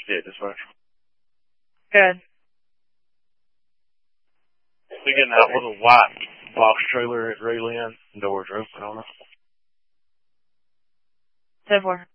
Yeah, dispatch. Good. We getting that little white box trailer at Raylin. Doors are open on it. 10-4.